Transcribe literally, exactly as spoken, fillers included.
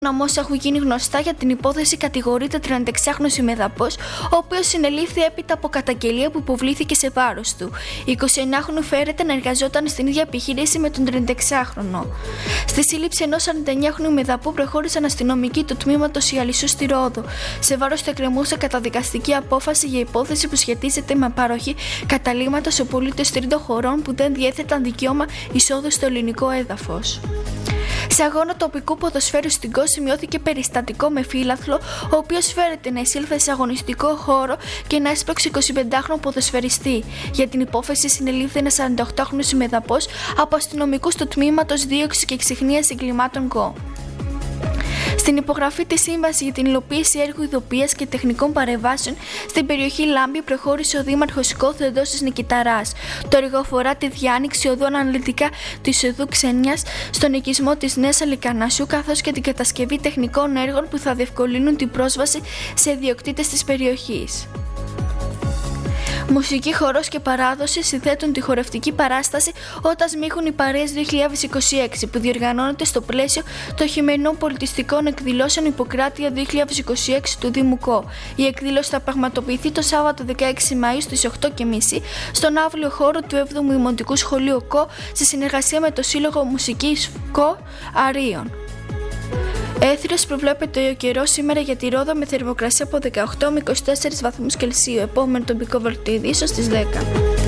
Όμως έχουν γίνει γνωστά για την υπόθεση κατηγορείται τριανταεξάχρονος ημεδαπός, ο οποίος συνελήφθη έπειτα από καταγγελία που υποβλήθηκε σε βάρος του. Η εικοσιεννιάχρονη φέρεται να εργαζόταν στην ίδια επιχείρηση με τον τριανταεξάχρονο. Στη σύλληψη ενός σαρανταεννιάχρονου ημεδαπού προχώρησαν αστυνομικοί του τμήματος Ιαλισσού στη Ρόδο. Σε βάρος του εκκρεμούσε καταδικαστική απόφαση για υπόθεση που σχετίζεται με παροχή καταλύματος σε πολίτες τρίτων χωρών που δεν διέθεταν δικαίωμα εισόδου στο ελληνικό έδαφος. Σε αγώνα τοπικού ποδοσφαίρου στην Κο σημειώθηκε περιστατικό με φύλαθλο, ο οποίος φέρεται να εισήλθε σε αγωνιστικό χώρο και να έσπρωξε εικοσιπεντάχρονο ποδοσφαιριστή. Για την υπόθεση συνελήφθη ένας σαρανταοκτάχρονος ημεδαπός από αστυνομικούς του τμήματος Δίωξης και Εξιχνίας Εγκλημάτων Κο. Στην υπογραφή της σύμβασης για την υλοποίηση έργου ειδοποιίας και τεχνικών παρεμβάσεων στην περιοχή Λάμπη προχώρησε ο Δήμαρχος Κο Θεοδόσης Νικηταράς. Το έργο αφορά τη διάνοιξη οδού αναλυτικά της οδού Ξένιας στον οικισμό της Νέας Αλικαρνασσού, καθώς και την κατασκευή τεχνικών έργων που θα διευκολύνουν την πρόσβαση σε ιδιοκτήτες της περιοχής. Μουσική, χορός και παράδοση συνθέτουν τη χορευτική παράσταση «Όταν σμίχουν οι παρέες δύο χιλιάδες είκοσι έξι» που διοργανώνεται στο πλαίσιο των χειμερινών πολιτιστικών εκδηλώσεων Ιπποκράτεια δύο χιλιάδες είκοσι έξι του Δήμου Κο. Η εκδήλωση θα πραγματοποιηθεί το Σάββατο δεκαέξι Μαΐου στις οκτώ και μισή στον αύλιο χώρο του έβδομου Δημοτικού Σχολείου Κο σε συνεργασία με το Σύλλογο Μουσικής Κο Αρίων. Έθριος προβλέπεται ο καιρός σήμερα για τη Ρόδο με θερμοκρασία από δεκαοκτώ με είκοσι τέσσερις βαθμούς Κελσίου. Επόμενο τοπικό δελτίο ειδήσεων στις δέκα.